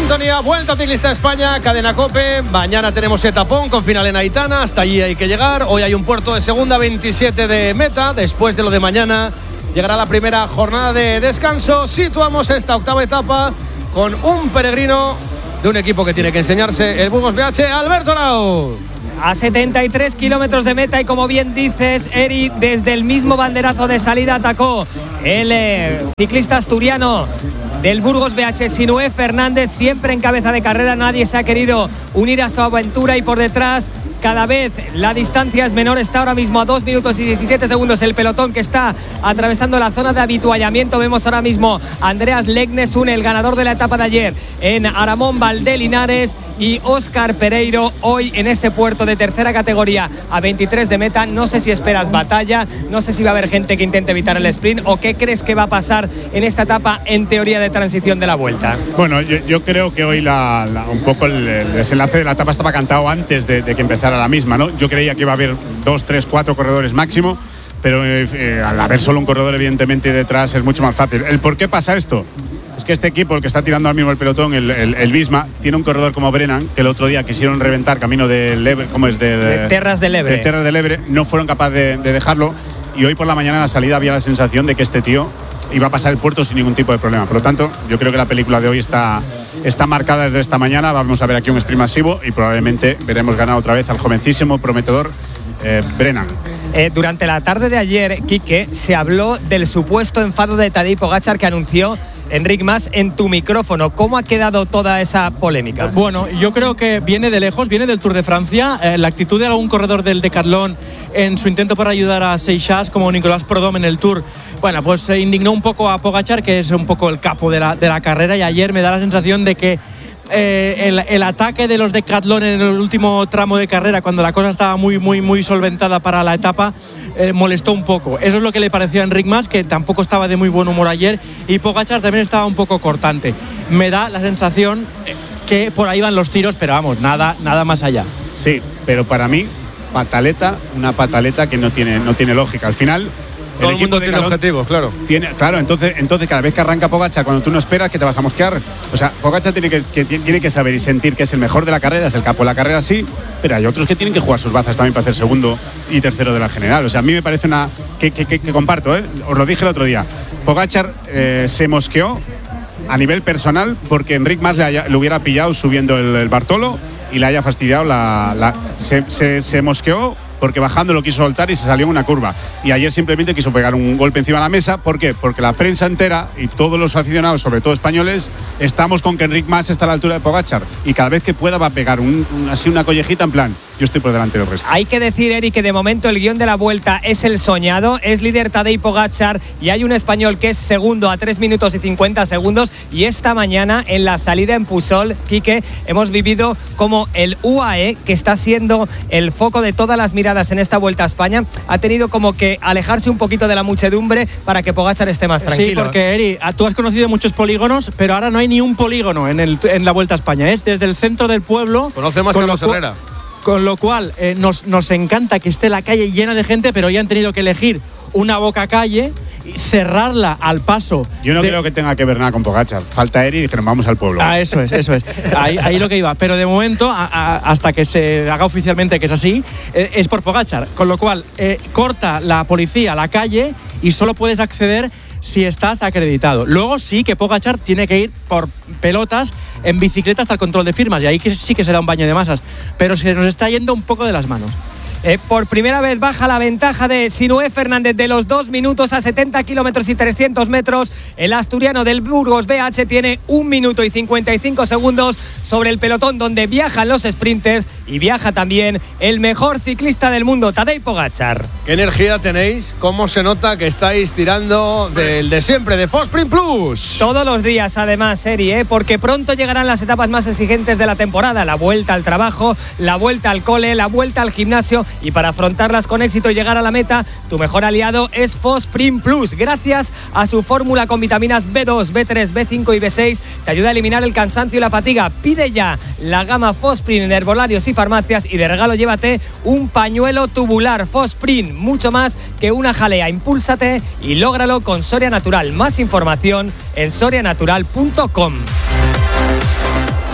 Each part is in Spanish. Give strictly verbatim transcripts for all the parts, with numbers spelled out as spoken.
sintonía, Vuelta Ciclista a España, Cadena COPE. Mañana tenemos etapón con final en Aitana, hasta allí hay que llegar. Hoy hay un puerto de segunda, veintisiete de meta. Después de lo de mañana llegará la primera jornada de descanso. Situamos esta octava etapa con un peregrino de un equipo que tiene que enseñarse, el Burgos B H, Alberto Arau. A setenta y tres kilómetros de meta y como bien dices, Eri, desde el mismo banderazo de salida atacó el eh, ciclista asturiano del Burgos B H, Sinué Fernández, siempre en cabeza de carrera. Nadie se ha querido unir a su aventura y por detrás cada vez la distancia es menor. Está ahora mismo a dos minutos y diecisiete segundos el pelotón que está atravesando la zona de habituallamiento. Vemos ahora mismo a Andreas Legnesun, el ganador de la etapa de ayer en Aramón Valdelinares, y Óscar Pereiro hoy en ese puerto de tercera categoría a veintitrés de meta. No sé si esperas batalla, no sé si va a haber gente que intente evitar el sprint, o qué crees que va a pasar en esta etapa en teoría de transición de la Vuelta. Bueno, yo, yo creo que hoy la, la, un poco el, el desenlace de la etapa estaba cantado antes de, de que empezara la misma, ¿no? Yo creía que iba a haber dos, tres, cuatro corredores máximo, pero eh, al haber solo un corredor evidentemente detrás es mucho más fácil. ¿El por qué pasa esto? Es que este equipo, el que está tirando ahora mismo el pelotón, el, el, el Visma, tiene un corredor como Brennan, que el otro día quisieron reventar camino del Ebre, ¿cómo es? De, de, de Terras del Ebre. De Terras del Ebre, no fueron capaces de, de dejarlo, y hoy por la mañana en la salida había la sensación de que este tío iba a pasar el puerto sin ningún tipo de problema. Por lo tanto, yo creo que la película de hoy está, está marcada desde esta mañana. Vamos a ver aquí un sprint masivo y probablemente veremos ganar otra vez al jovencísimo, prometedor eh, Brennan. Eh, durante la tarde de ayer, Quique, se habló del supuesto enfado de Tadej Pogačar que anunció Enric Mas en tu micrófono. ¿Cómo ha quedado toda esa polémica? Bueno, yo creo que viene de lejos, viene del Tour de Francia. Eh, la actitud de algún corredor del Decathlon en su intento por ayudar a Seixas, como Nicolás Prudhomme en el Tour, bueno, pues se indignó un poco a Pogačar, que es un poco el capo de la, de la carrera, y ayer me da la sensación de que Eh, el, el ataque de los Decathlon en el último tramo de carrera, cuando la cosa estaba muy muy muy solventada para la etapa, eh, molestó un poco. Eso es lo que le pareció a Enric Mas, que tampoco estaba de muy buen humor ayer, y Pogačar también estaba un poco cortante. Me da la sensación que por ahí van los tiros, pero vamos, nada, nada más allá. Sí, pero para mí, pataleta, una pataleta que no tiene, no tiene lógica. Al final, todo el, el equipo mundo tiene objetivos, claro. Tiene, claro, entonces, entonces cada vez que arranca Pogačar, cuando tú no esperas, que te vas a mosquear. O sea, Pogačar tiene que, que, tiene que saber y sentir que es el mejor de la carrera, es el capo de la carrera, sí, pero hay otros que tienen que jugar sus bazas también para hacer segundo y tercero de la general. O sea, a mí me parece una... que, que, que, que comparto, ¿eh? Os lo dije el otro día. Pogačar eh, se mosqueó a nivel personal porque Enric Mas le, haya, le hubiera pillado subiendo el, el Bartolo y le haya fastidiado la... la se, se, se mosqueó porque bajando lo quiso soltar y se salió en una curva. Y ayer simplemente quiso pegar un golpe encima de la mesa. ¿Por qué? Porque la prensa entera y todos los aficionados, sobre todo españoles, estamos con que Enric Mas está a la altura de Pogačar. Y cada vez que pueda va a pegar un, un, así una collejita en plan, yo estoy por delante del resto. Hay que decir, Eric, que de momento el guión de la Vuelta es el soñado. Es líder Tadej Pogačar y hay un español que es segundo a tres minutos y cincuenta segundos. Y esta mañana en la salida en Pusol, Quique, hemos vivido como el U A E, que está siendo el foco de todas las miradas en esta Vuelta a España, ha tenido como que alejarse un poquito de la muchedumbre para que Pogačar esté más tranquilo. Sí, porque Eri, tú has conocido muchos polígonos, pero ahora no hay ni un polígono en, el, en la Vuelta a España. Es desde el centro del pueblo. Conoce más Carlos Herrera. Con lo cual eh, nos, nos encanta que esté la calle llena de gente, pero ya han tenido que elegir una boca calle y cerrarla al paso. Yo no de... creo que tenga que ver nada con Pogačar. Falta Eri y dijeron vamos al pueblo. Ah, eso es, eso es. Ahí, ahí lo que iba. Pero de momento, a, a, hasta que se haga oficialmente que es así, eh, es por Pogačar. Con lo cual, eh, corta la policía la calle y solo puedes acceder si estás acreditado. Luego sí que Pogačar tiene que ir por pelotas en bicicleta hasta el control de firmas, y ahí que sí que se da un baño de masas, pero se nos está yendo un poco de las manos. Eh, por primera vez baja la ventaja de Sinué Fernández de los dos minutos a setenta kilómetros y trescientos metros. El asturiano del Burgos B H tiene un minuto y cincuenta y cinco segundos sobre el pelotón donde viajan los sprinters, y viaja también el mejor ciclista del mundo, Tadej Pogačar. ¿Qué energía tenéis? ¿Cómo se nota que estáis tirando del de siempre, de Fosprint Plus? Todos los días, además, Eri, ¿eh? Porque pronto llegarán las etapas más exigentes de la temporada. La vuelta al trabajo, la vuelta al cole, la vuelta al gimnasio. Y para afrontarlas con éxito y llegar a la meta, tu mejor aliado es Fosprint Plus. Gracias a su fórmula con vitaminas B dos, B tres, B cinco y B seis, te ayuda a eliminar el cansancio y la fatiga. Pide ya la gama Fosprint en herbolarios y farmacias, y de regalo llévate un pañuelo tubular. Fosprint, mucho más que una jalea. Impúlsate y lógralo con Soria Natural. Más información en soria natural punto com.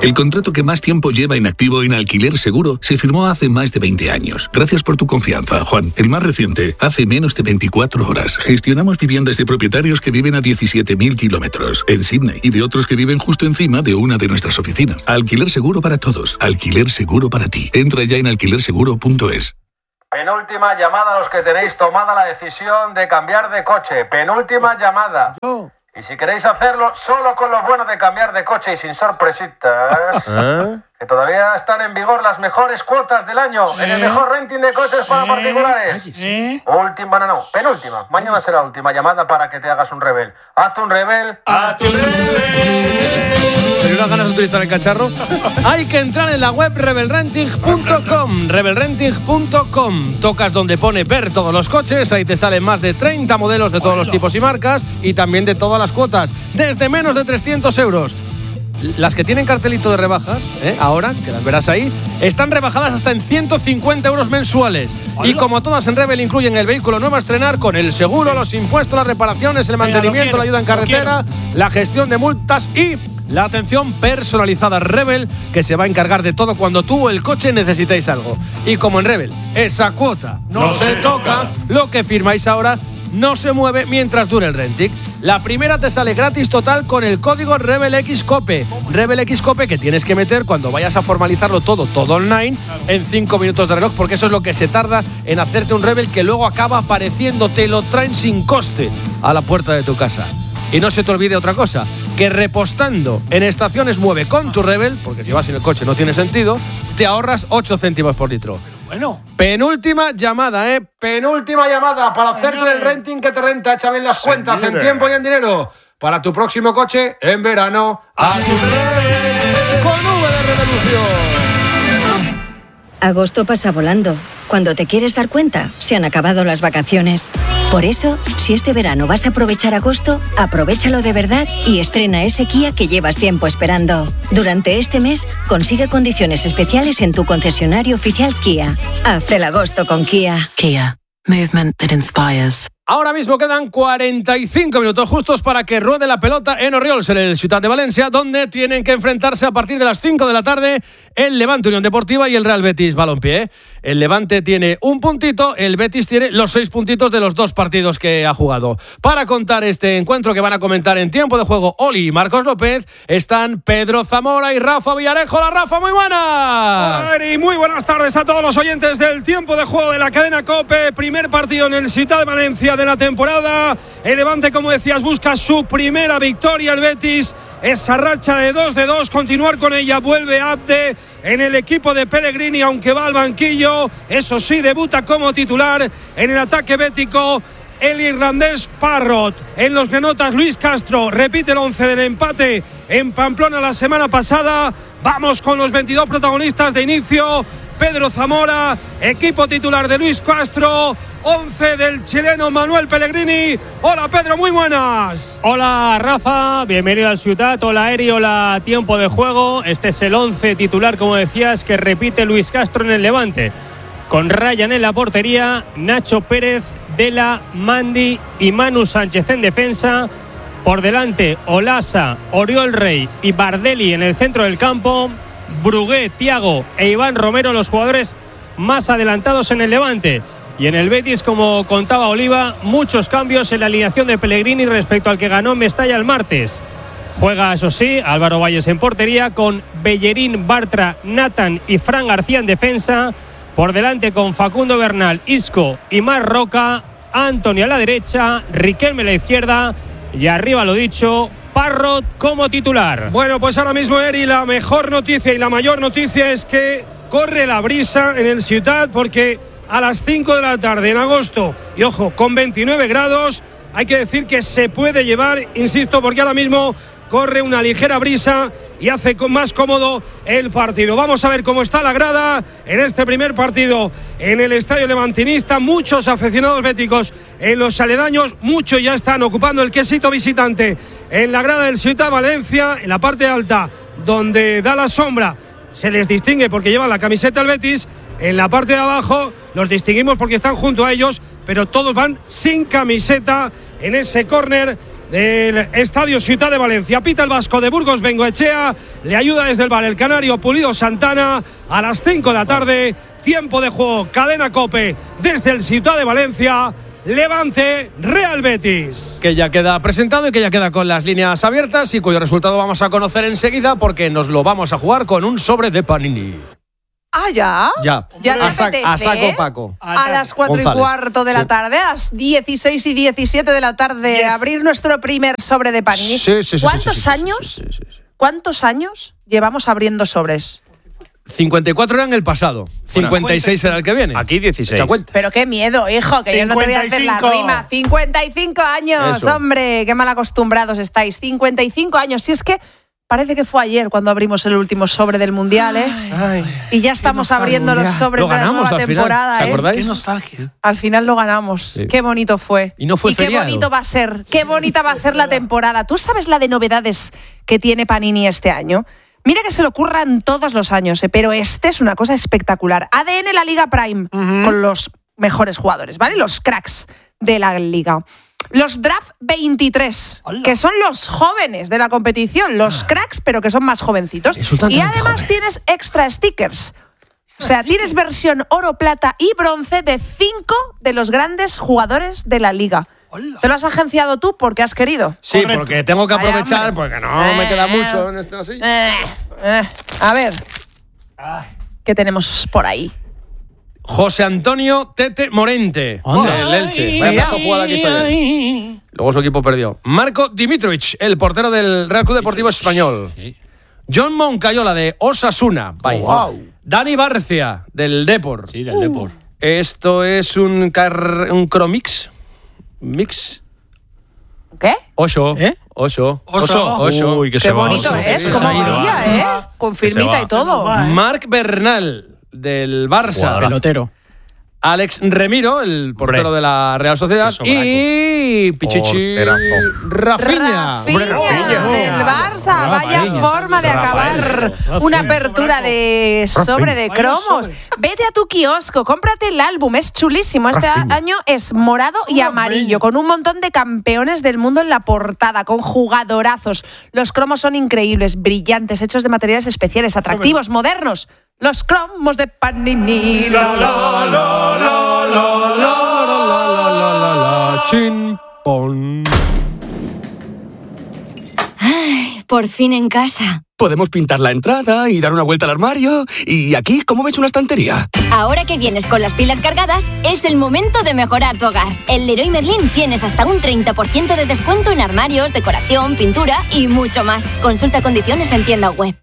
El contrato que más tiempo lleva en activo en Alquiler Seguro se firmó hace más de veinte años. Gracias por tu confianza, Juan. El más reciente, hace menos de veinticuatro horas. Gestionamos viviendas de propietarios que viven a diecisiete mil kilómetros en Sydney y de otros que viven justo encima de una de nuestras oficinas. Alquiler Seguro para todos. Alquiler Seguro para ti. Entra ya en alquiler seguro punto es. Penúltima llamada a los que tenéis tomada la decisión de cambiar de coche. Penúltima llamada. No. Y si queréis hacerlo solo con lo bueno de cambiar de coche y sin sorpresitas, ¿eh? Que todavía están en vigor las mejores cuotas del año ¿Eh? en el mejor renting de coches para ¿Eh? particulares. ¿Eh? Última, no, no, penúltima. Mañana será la última llamada para que te hagas un rebel. Hazte un rebel. ¡Hazte un rebel! ¿Tienes unas ganas de utilizar el cacharro? Hay que entrar en la web rebel renting punto com. rebel renting punto com. Tocas donde pone ver todos los coches. Ahí te salen más de treinta modelos de todos los tipos y marcas y también de todas las cuotas. Desde menos de trescientos euros. Las que tienen cartelito de rebajas, ¿eh? ahora, que las verás ahí, están rebajadas hasta en ciento cincuenta euros mensuales. ¡Hola! Y como todas en Rebel incluyen el vehículo nuevo a estrenar con el seguro, los impuestos, las reparaciones, el mantenimiento, la ayuda en carretera, la gestión de multas y la atención personalizada Rebel, que se va a encargar de todo cuando tú o el coche necesitéis algo. Y como en Rebel, esa cuota no, no se toca, lo que firmáis ahora no se mueve mientras dure el renting. La primera te sale gratis total con el código RebelXCope. RebelXCope que tienes que meter cuando vayas a formalizarlo todo, todo online, en cinco minutos de reloj, porque eso es lo que se tarda en hacerte un Rebel que luego acaba apareciendo, te lo traen sin coste a la puerta de tu casa. Y no se te olvide otra cosa, que repostando en Estaciones Mueve con tu Rebel, porque si vas en el coche no tiene sentido, te ahorras ocho céntimos por litro. Bueno. Penúltima llamada, ¿eh? Penúltima llamada para hacerte el renting que te renta. Echa bien las cuentas en tiempo y en dinero. Para tu próximo coche en verano. ¡A tu Rebel! Con V de Revolución. Agosto pasa volando. Cuando te quieres dar cuenta, se han acabado las vacaciones. Por eso, si este verano vas a aprovechar agosto, aprovéchalo de verdad y estrena ese Kia que llevas tiempo esperando. Durante este mes, consigue condiciones especiales en tu concesionario oficial Kia. Haz el agosto con Kia. Kia. Movement that inspires. Ahora mismo quedan cuarenta y cinco minutos justos para que ruede la pelota en Orriols, en el Ciutat de Valencia, donde tienen que enfrentarse a partir de las cinco de la tarde el Levante Unión Deportiva y el Real Betis Balompié. El Levante tiene un puntito, el Betis tiene los seis puntitos de los dos partidos que ha jugado. Para contar este encuentro que van a comentar en tiempo de juego Oli y Marcos López, están Pedro Zamora y Rafa Villarejo. ¡Hola, Rafa! ¡Muy buenas! Hola, Eri, muy buenas tardes a todos los oyentes del tiempo de juego de la cadena COPE. Primer partido en el Ciutat de Valencia de la temporada. El Levante, como decías, busca su primera victoria. El Betis, esa racha de dos de dos, continuar con ella. Vuelve Abde en el equipo de Pellegrini, aunque va al banquillo. Eso sí, debuta como titular en el ataque bético el irlandés Parrott. En los granotas, Luis Castro repite el once del empate en Pamplona la semana pasada. Vamos con los veintidós protagonistas de inicio. Pedro Zamora, equipo titular de Luis Castro, once del chileno Manuel Pellegrini. Hola Pedro, muy buenas. Hola Rafa, bienvenido al Ciutat. Hola Eri, hola tiempo de juego. Este es el once titular, como decías, que repite Luis Castro en el Levante. Con Ryan en la portería, Nacho Pérez, Dela, Mandi y Manu Sánchez en defensa. Por delante, Olasa, Oriol Rey y Bardelli en el centro del campo. Brugué, Thiago e Iván Romero, los jugadores más adelantados en el Levante. Y en el Betis, como contaba Oliva, muchos cambios en la alineación de Pellegrini respecto al que ganó en Mestalla el martes. Juega, eso sí, Álvaro Valles en portería, con Bellerín, Bartra, Nathan y Fran García en defensa. Por delante con Facundo Bernal, Isco y Mar Roca. Antonio a la derecha, Riquelme a la izquierda y arriba, lo dicho, Parrott como titular. Bueno, pues ahora mismo, Eri, la mejor noticia y la mayor noticia es que corre la brisa en el Ciutat, porque a las cinco de la tarde en agosto, y ojo, con veintinueve grados, hay que decir que se puede llevar, insisto, porque ahora mismo corre una ligera brisa y hace más cómodo el partido. Vamos a ver cómo está la grada en este primer partido en el estadio levantinista. Muchos aficionados béticos en los aledaños, muchos ya están ocupando el quesito visitante en la grada del Ciutat Valencia, en la parte alta donde da la sombra. Se les distingue porque llevan la camiseta del Betis. En la parte de abajo los distinguimos porque están junto a ellos, pero todos van sin camiseta en ese córner del Estadio Ciutat de Valencia. Pita el vasco de Burgos Bengoechea, le ayuda desde el bar el canario Pulido Santana. A las cinco de la tarde, tiempo de juego, Cadena COPE desde el Ciutat de Valencia. Levante, Real Betis. Que ya queda presentado y que ya queda con las líneas abiertas y cuyo resultado vamos a conocer enseguida porque nos lo vamos a jugar con un sobre de Panini. Ah, ¿ya? Ya. ¿Ya te a, sa- apetece, a saco Paco. A las cuatro y González. cuarto de la Sí. tarde, a las dieciséis y diecisiete de la tarde, Yes. abrir nuestro primer sobre de Panini. Sí, sí, sí, ¿Cuántos sí, sí, sí, años? sí, sí, sí, sí. ¿Cuántos años llevamos abriendo sobres? cincuenta y cuatro era en el pasado. cincuenta y seis será el que viene. Aquí dieciséis. Echa cuenta. Pero qué miedo, hijo, que yo no te voy a hacer la cincuenta y cinco. rima. cincuenta y cinco años, Eso. hombre, qué mal acostumbrados estáis. cincuenta y cinco años, si es que parece que fue ayer cuando abrimos el último sobre del Mundial, ¿eh? Ay, Y ya estamos abriendo los sobres Lo de la ganamos nueva al final, temporada, ¿os ¿eh? acordáis? qué nostalgia. Al final lo ganamos. Sí. Qué bonito fue. Y no fue qué feriado. bonito va a ser. Qué bonita va a ser la temporada. ¿Tú sabes la de novedades que tiene Panini este año? Mira que se lo ocurran todos los años, ¿eh? Pero este es una cosa espectacular. A D N la Liga Prime, con los mejores jugadores, ¿vale? Los cracks de la liga. Los Draft veintitrés, que son los jóvenes de la competición, los cracks, pero que son más jovencitos. Resultan Y tan además jóvenes. tienes extra stickers. O sea, tienes versión oro, plata y bronce de cinco de los grandes jugadores de la liga. ¿Te lo has agenciado tú porque has querido? Sí, porque tengo que Vaya, aprovechar, hombre. porque no me queda Eh. mucho en esta silla. Eh, eh, a ver. ¿Qué tenemos por ahí? José Antonio Tete Morente, Anda. del Elche. Vaya pedazo de jugada que hizo ayer. Luego su equipo perdió. Marco Dimitrovic, el portero del Real Club Deportivo Español. John Moncayola, de Osasuna. Vaya. Dani Barcia, del Depor. Sí, del Depor. Esto es un, car- un Cromix. Mix. ¿Qué? Ocho. ¿Eh? Ocho. Ocho. Ocho. Uy, que Qué se va. bonito es, sí, como se ha ido. brilla, ¿eh? Con firmita va. y todo. Marc Bernal, del Barça. Jugadorazo. Pelotero. Alex Remiro, el portero Hombre. de la Real Sociedad. Qué sobraco. Y Pichichi Porterazo. Rafinha. Rafinha del Barça, vaya Rafinha. forma de acabar una apertura de sobre de cromos. Vete a tu kiosco, cómprate el álbum, es chulísimo. Este año es morado y amarillo, con un montón de campeones del mundo en la portada, con jugadorazos. Los cromos son increíbles, brillantes, hechos de materiales especiales, atractivos, modernos. Los cromos de Panini. Lo, lo, lo, lo, lo, lo. Chin, pon. Por fin en casa. Podemos pintar la entrada y dar una vuelta al armario. Y aquí, ¿cómo ves una estantería? Ahora que vienes con las pilas cargadas, es el momento de mejorar tu hogar. En Leroy Merlin tienes hasta un treinta por ciento de descuento en armarios, decoración, pintura y mucho más. Consulta condiciones en tienda web.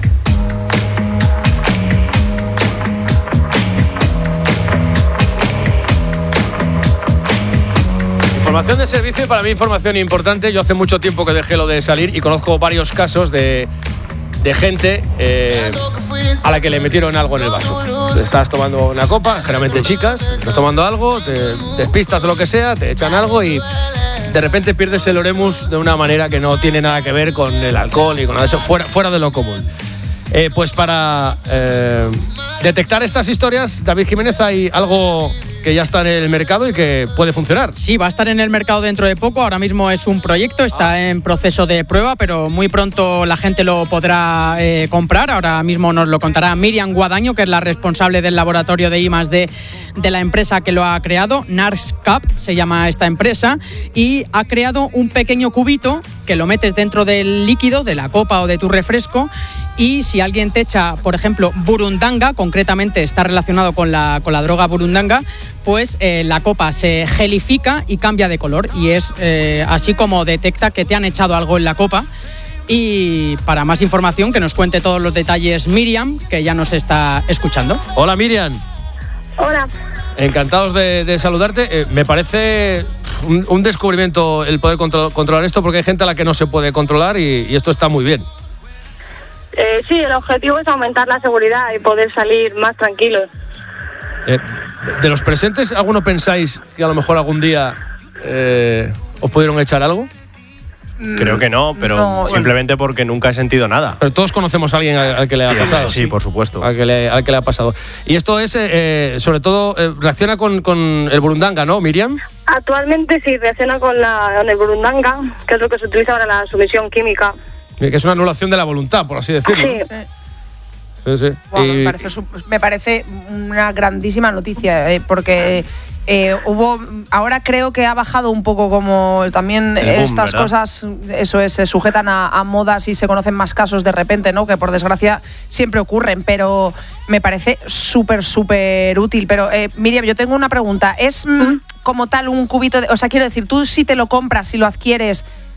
Información de servicio y para mí información importante. Yo hace mucho tiempo que dejé lo de salir y conozco varios casos de, de gente eh, a la que le metieron algo en el vaso. Estás tomando una copa, generalmente chicas, estás tomando algo, te despistas o lo que sea, te echan algo y de repente pierdes el oremus de una manera que no tiene nada que ver con el alcohol y con nada de eso, fuera, fuera de lo común. Eh, pues para eh, detectar estas historias, David Jiménez, hay algo que ya está en el mercado y que puede funcionar. Sí, va a estar en el mercado dentro de poco. Ahora mismo es un proyecto, está en proceso de prueba, pero muy pronto la gente lo podrá eh, comprar. Ahora mismo nos lo contará Miriam Guadaño, que es la responsable del laboratorio de I más D de la empresa que lo ha creado. NARSCAP se llama esta empresa, y ha creado un pequeño cubito que lo metes dentro del líquido, de la copa o de tu refresco. Y si alguien te echa, por ejemplo, burundanga, concretamente está relacionado con la, con la droga burundanga, pues eh, la copa se gelifica y cambia de color. Y es eh, así como detecta que te han echado algo en la copa. Y para más información, que nos cuente todos los detalles Miriam, que ya nos está escuchando. Hola, Miriam. Hola. Encantados de, de saludarte. Eh, me parece un, un descubrimiento el poder contro- controlar esto, porque hay gente a la que no se puede controlar y, y esto está muy bien. Eh, sí, el objetivo es aumentar la seguridad y poder salir más tranquilos. Eh, de los presentes, ¿alguno pensáis que a lo mejor algún día eh, os pudieron echar algo? Creo que no, pero No, simplemente porque nunca he sentido nada. Pero todos conocemos a alguien al, al que le ha Sí, pasado. sí, por supuesto. Al que le, al que le ha pasado. Y esto es, eh, sobre todo, eh, reacciona con, con el burundanga, ¿no, Miriam? Actualmente sí reacciona con, la, con el burundanga, que es lo que se utiliza para la sumisión química. Que es una anulación de la voluntad, por así decirlo. Sí. Sí, sí. Wow, y... me, parece, me parece una grandísima noticia, eh, porque eh, hubo. Ahora creo que ha bajado un poco como también boom, estas ¿verdad? cosas, eso es, se sujetan a, a modas y se conocen más casos de repente, ¿no? Que por desgracia siempre ocurren, pero me parece súper, súper útil. Pero eh, Miriam, yo tengo una pregunta. ¿Es mm, como tal un cubito de, o sea, quiero decir, tú si te lo compras, si lo adquieres,